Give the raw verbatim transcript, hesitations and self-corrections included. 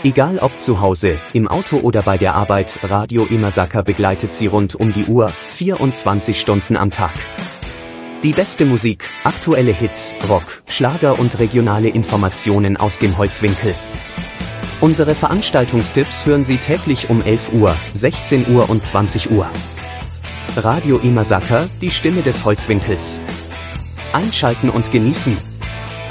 Egal ob zu Hause, im Auto oder bei der Arbeit, Radio Imasaka begleitet Sie rund um die Uhr, vierundzwanzig Stunden am Tag. Die beste Musik, aktuelle Hits, Rock, Schlager und regionale Informationen aus dem Holzwinkel. Unsere Veranstaltungstipps hören Sie täglich um elf Uhr, sechzehn Uhr und zwanzig Uhr. Radio Imasaka, die Stimme des Holzwinkels. Einschalten und genießen.